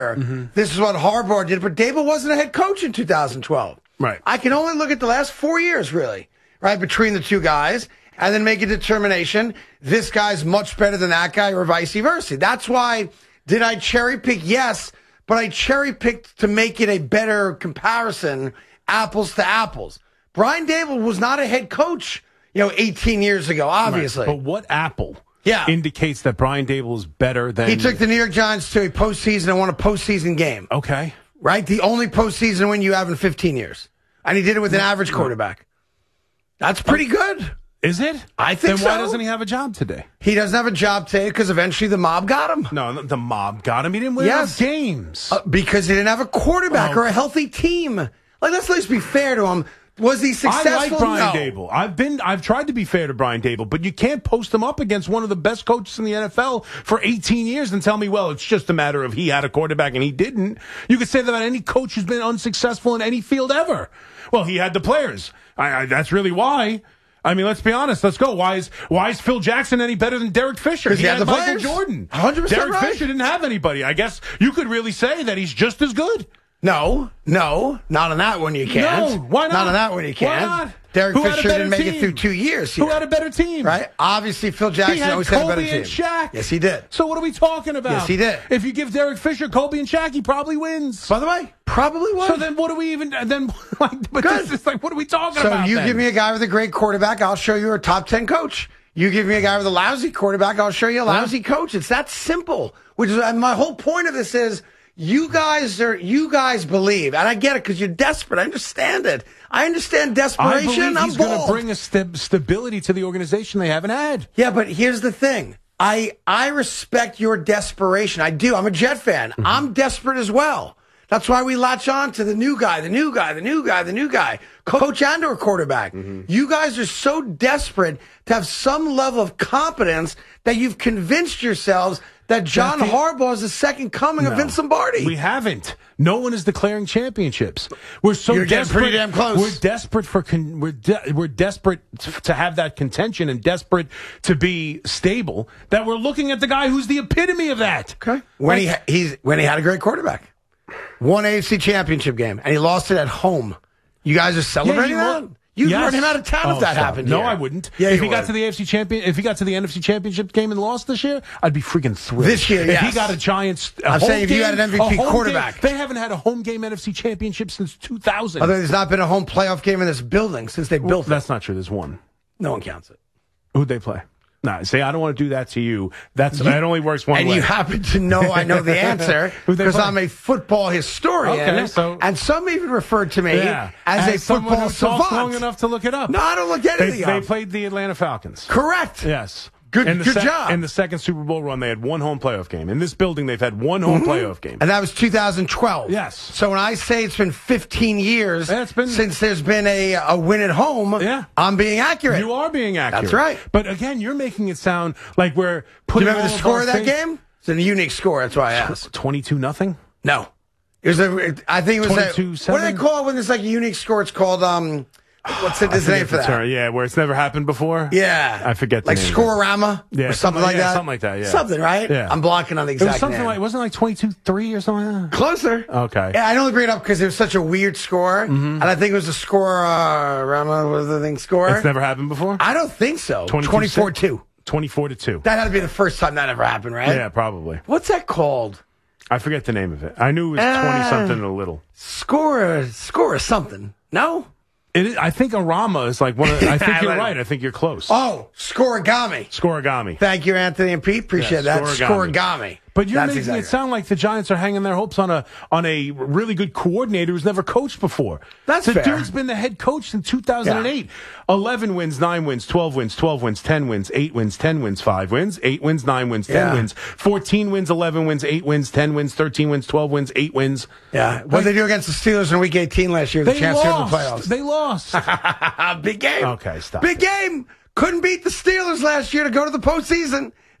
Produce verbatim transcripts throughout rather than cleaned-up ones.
Mm-hmm. This is what Harbaugh did, but Dable wasn't a head coach in two thousand twelve. Right. I can only look at the last four years, really, right, between the two guys, and then make a determination. This guy's much better than that guy, or vice versa. That's why, did I cherry pick? Yes, but I cherry picked to make it a better comparison, apples to apples. Brian Dable was not a head coach, you know, eighteen years ago, obviously. Right. But what apple yeah. indicates that Brian Dable is better than... He took the New York Giants to a postseason and won a postseason game. Okay. Right? The only postseason win you have in fifteen years. And he did it with an average quarterback. That's pretty good. Is it? I think so. Then why doesn't he have a job today? He doesn't have a job today because eventually the mob got him. No, the mob got him. He didn't win yes. enough games. Uh, because he didn't have a quarterback oh. or a healthy team. Like, let's at least be fair to him. Was he successful? I like Brian no. Dable. I've been, I've tried to be fair to Brian Dable, but you can't post him up against one of the best coaches in the N F L for eighteen years and tell me, well, it's just a matter of he had a quarterback and he didn't. You could say that about any coach who's been unsuccessful in any field ever. Well, he had the players. I, I, that's really why. I mean, let's be honest. Let's go. Why is why is Phil Jackson any better than Derek Fisher? Because he, he had, had the Michael players. Jordan. one hundred percent Derek right. Fisher didn't have anybody. I guess you could really say that he's just as good. No, no, not on that one you can't. No, why not? Not on that one you can't. Why not? Derek Who had a Fisher better didn't make team? it through two years here. Who had a better team? Right? Obviously, Phil Jackson He had always Kobe had a better team. and Shaq. Yes, he did. So what are we talking about? Yes, he did. If you give Derek Fisher Kobe and Shaq, he probably wins. By the way, probably would. So then what do we even, then, like, but Good. this is like, what are we talking so about? So you then? give me a guy with a great quarterback, I'll show you a top ten coach. You give me a guy with a lousy quarterback, I'll show you a lousy yeah. coach. It's that simple. Which is, and my whole point of this is, you guys are, you guys believe, and I get it because you're desperate. I understand it. I understand desperation. I believe I'm he's going to bold. bring a st- stability to the organization they haven't had. Yeah, but here's the thing. I I respect your desperation. I do. I'm a Jet fan. Mm-hmm. I'm desperate as well. That's why we latch on to the new guy, the new guy, the new guy, the new guy, coach and or quarterback. Mm-hmm. You guys are so desperate to have some level of competence that you've convinced yourselves that John That's Harbaugh is the second coming no, of Vince Lombardi. We haven't. No one is declaring championships. We're so You're desperate. Pretty damn close. We're desperate for con- we're de- we're desperate to have that contention and desperate to be stable that we're looking at the guy who's the epitome of that. Okay. When like, he ha- he's when he had a great quarterback, won A F C Championship game, and he lost it at home. You guys are celebrating yeah, that? You'd yes. run him out of town oh, if that stop. happened. No, here. I wouldn't. Yeah, if you he would. got to the A F C champion, if he got to the N F C Championship game and lost this year, I'd be freaking thrilled. This year, yes. If he got a Giants, a I'm home saying if game, you had an M V P quarterback, game, they haven't had a home game N F C Championship since two thousand. Although there's not been a home playoff game in this building since they built well, it. That's not true. There's one. No one counts it. Who'd they play? Nah, see, I don't want to do that to you. That's you, that only works one and way. And you happen to know I know the answer because I'm a football historian. Okay, so, and some even referred to me yeah, as, as a football savant. Long enough to look it up. No, I don't look anything they, up. They played the Atlanta Falcons. Correct. Yes. Good, in the good sec- job. In the second Super Bowl run, they had one home playoff game. In this building, they've had one home mm-hmm. playoff game. And that was two thousand twelve. Yes. So when I say it's been fifteen years yeah, it's been, since there's been a, a win at home, yeah. I'm being accurate. You are being accurate. That's right. But again, you're making it sound like we're putting Do you remember the score of that faith- game? It's a unique score. That's why I asked. twenty-two nothing? No. It was a, I think it was twenty-two a, what do they call it when there's like a unique score? It's called, um, what's the name for that? Term. Yeah, where it's never happened before? Yeah. I forget the like name. Like Scororama? Yeah, or something like yeah, that? Something like that, yeah. Something, right? Yeah. I'm blocking on the exact It was something name. like, wasn't it like twenty-two three or something like that? Closer. Okay. Yeah, I only bring it up because it was such a weird score. Mm-hmm. And I think it was a score, uh, Rama, what was the thing, score? It's never happened before? I don't think so. twenty-four two. twenty-four to two. That had to be the first time that ever happened, right? Yeah, probably. What's that called? I forget the name of it. I knew it was uh, twenty-something and a little. Score, score something. No? It is, I think Arama is like one of the, I think you're right. I think you're close. Oh, Scorigami. Scorigami. Thank you, Anthony and Pete. Appreciate yeah, that. Scorigami. Scorigami. But you're That's making exactly it sound like the Giants are hanging their hopes on a on a really good coordinator who's never coached before. That's the fair. The dude's been the head coach since two thousand eight. Yeah. eleven wins, nine wins, twelve wins, twelve wins, ten wins, eight wins, ten wins, five wins, eight wins, nine wins, ten yeah. wins, fourteen wins, eleven wins, eight wins, ten wins, thirteen wins, twelve wins, eight wins. Yeah. What did they do against the Steelers in week eighteen last year? The they chance lost. to the playoffs. They lost. Big game. Okay, stop. Big game. Couldn't beat the Steelers last year to go to the postseason.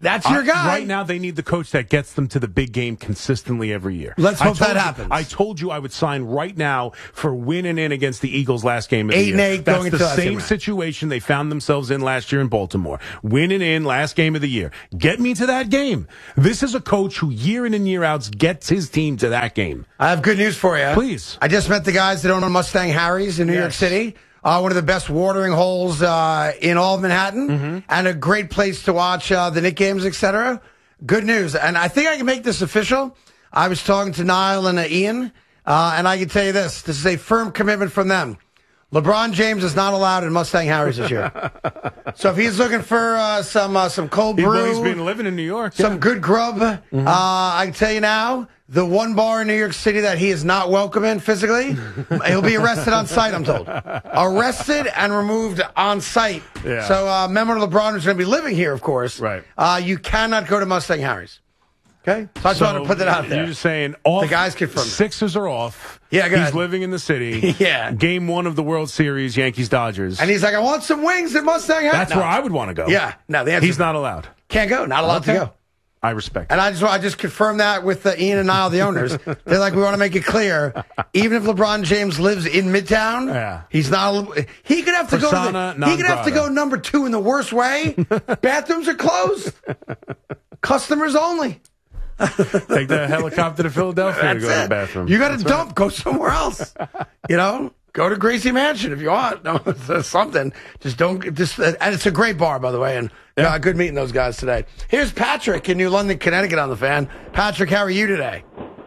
That's your I- guy. Right now, they need the coach that gets them to the big game consistently every year. Let's I hope that told you- happens. I told you I would sign right now for winning in against the Eagles last game of the Eight year. and eight That's going the into last same game. situation they found themselves in last year in Baltimore. Winning in last game of the year. Get me to that game. This is a coach who year in and year out gets his team to that game. I have good news for you. Please. I just met the guys that own Mustang Harry's in New York Yes. City. Uh, one of the best watering holes uh, in all of Manhattan, Mm-hmm. and a great place to watch uh, the Knicks games, et cetera. Good news. And I think I can make this official. I was talking to Niall and uh, Ian, uh, and I can tell you this. This is a firm commitment from them. LeBron James is not allowed in Mustang Harry's this year. So if he's looking for uh, some uh, some cold He- brew, He's been living in New York. some yeah. good grub, Mm-hmm. uh, I can tell you now, the one bar in New York City that he is not welcome in physically, he'll be arrested on site, I'm told. Arrested and removed on site. Yeah. So uh, remember LeBron is going to be living here, of course. Right. Uh, you cannot go to Mustang Harry's. Okay? So I just wanted to put that out there. You're just saying off. The guys confirmed it. Sixers are off. Yeah, go He's ahead. living in the city. Yeah. Game one of the World Series, Yankees Dodgers. And he's like, I want some wings at Mustang Harry's. That's No. where I would want to go. Yeah. No, the answer He's not allowed. can't go. Not allowed Okay. to go. I respect. And it. I just I just confirmed that with uh, Ian and Niall, the owners. They're like, we want to make it clear, even if LeBron James lives in Midtown, Yeah. he's not. He could have to Persona go. To the, non he could have to grata. go number two in the worst way. Bathrooms are closed. Customers only. Take the helicopter to Philadelphia to That's go to it. the bathroom. You got to That's dump. right. Go somewhere else. You know, go to Gracie Mansion if you want. No, it's something. Just don't. Just uh, and it's a great bar, by the way. And uh, good meeting those guys today. Here's Patrick in New London, Connecticut, on the fan. Patrick, how are you today?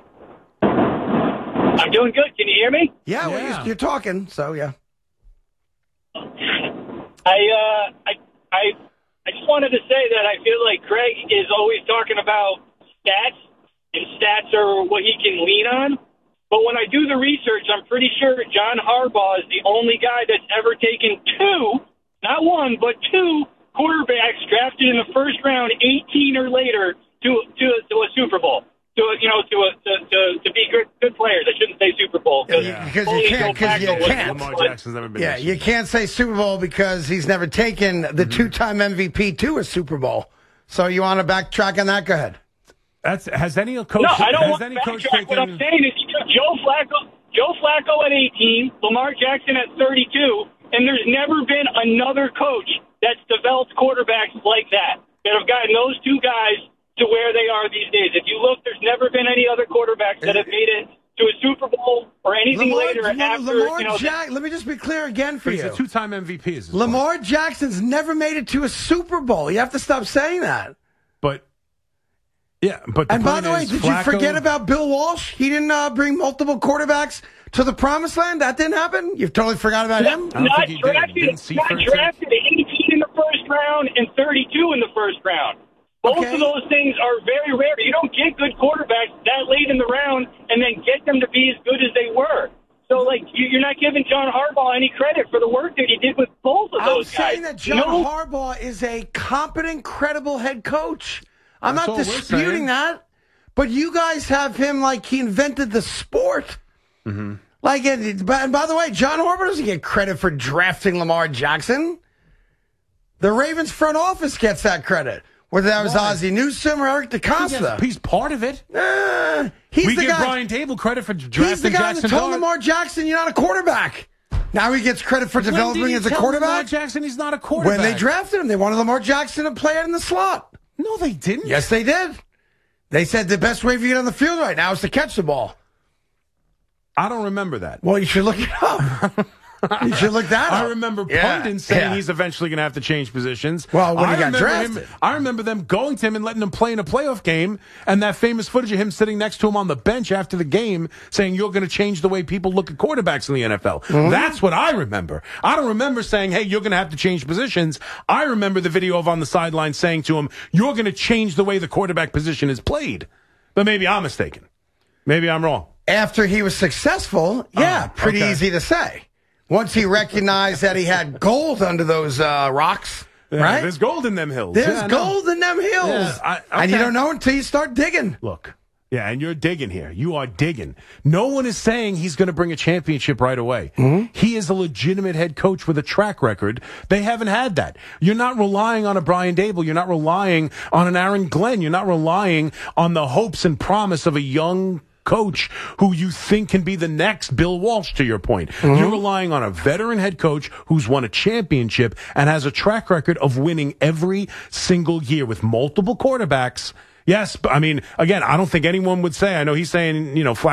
I'm doing good. Can you hear me? Yeah, well, Yeah. you're, you're talking. So yeah. I uh, I I I just wanted to say that I feel like Craig is always talking about stats, and stats are what he can lean on. But when I do the research, I'm pretty sure John Harbaugh is the only guy that's ever taken two, not one, but two quarterbacks drafted in the first round, eighteen or later, to to, to a Super Bowl. To a, you know, to a, to, to to be good good players. I shouldn't say Super Bowl because Yeah, because you can't- 'cause you can't. Lamar Jackson's never been. Yeah, there. you can't say Super Bowl because he's never taken the Mm-hmm. two-time M V P to a Super Bowl. So you want to backtrack on that? Go ahead. That's has any coach? No, I don't has want to any coach backtrack. What I'm taken? saying is you took Joe Flacco, Joe Flacco at eighteen, Lamar Jackson at thirty-two, and there's never been another coach that's developed quarterbacks like that, that have gotten those two guys to where they are these days. If you look, there's never been any other quarterbacks that have made it to a Super Bowl or anything Lamar, later Lamar, after, Lamar you know, Jack- let me just be clear again for He's you. a two-time M V P. Is his point. Lamar Jackson's never made it to a Super Bowl. You have to stop saying that. But yeah, but the And by point the way, is, did you Flacco- forget about Bill Walsh? He didn't uh, bring multiple quarterbacks to the promised land? That didn't happen? You've totally forgot about him? I don't not think he did. drafted, Didn't see not thirteen. drafted eighteen in the first round and thirty-two in the first round. Both Okay. of those things are very rare. You don't get good quarterbacks that late in the round and then get them to be as good as they were. So, like, you- you're not giving John Harbaugh any credit for the work that he did with both of I'm those guys. saying that John No- Harbaugh is a competent, credible head coach. I'm That's not all we're disputing saying. that. But you guys have him like he invented the sport. Mm-hmm. Like, it, it- and by the way, John Harbaugh doesn't get credit for drafting Lamar Jackson. The Ravens front office gets that credit. Whether that was Why? Ozzie Newsome or Eric DeCosta. He's part of it. Uh, he's we the give guy. Brian Table credit for He's the drafting guy Jackson that told Dart. Lamar Jackson, "You're not a quarterback." Now he gets credit for When did developing he as a tell Lamar quarterback. Jackson, he's not a quarterback. When they drafted him, they wanted Lamar Jackson to play out in the slot. no, they didn't. Yes, they did. They said the best way for you to get on the field right now is to catch the ball. I don't remember that. Well, you should look it up. You should look that up. I remember Yeah, Pundin saying yeah. he's eventually going to have to change positions. Well, when he I got remember him- drafted. I remember them going to him and letting him play in a playoff game, and that famous footage of him sitting next to him on the bench after the game saying, "You're going to change the way people look at quarterbacks in the N F L." Mm-hmm. That's what I remember. I don't remember saying, "Hey, you're going to have to change positions." I remember the video of on the sideline saying to him, "You're going to change the way the quarterback position is played." But maybe I'm mistaken. Maybe I'm wrong. After he was successful, yeah, Oh, pretty okay. easy to say. Once he recognized that he had gold under those uh, rocks, Yeah, right? There's gold in them hills. There's Yeah, I know. gold in them hills. Yeah, I- And you okay. don't know until you start digging. Look, Yeah, and you're digging here. You are digging. No one is saying he's going to bring a championship right away. Mm-hmm. He is a legitimate head coach with a track record. They haven't had that. You're not relying on a Brian Daboll. You're not relying on an Aaron Glenn. You're not relying on the hopes and promise of a young coach who you think can be the next Bill Walsh, to your point. Mm-hmm. You're relying on a veteran head coach who's won a championship and has a track record of winning every single year with multiple quarterbacks. Yes, but I mean, again, I don't think anyone would say, I know he's saying, you know, flat